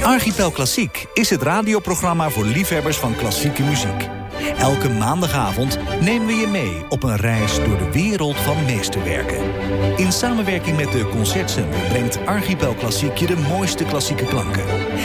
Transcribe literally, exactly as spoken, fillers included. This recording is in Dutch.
Archipel Klassiek is het radioprogramma voor liefhebbers van klassieke muziek. Elke maandagavond nemen we je mee op een reis door de wereld van meesterwerken. In samenwerking met de Concertcenter brengt Archipel Klassiek je de mooiste klassieke klanken.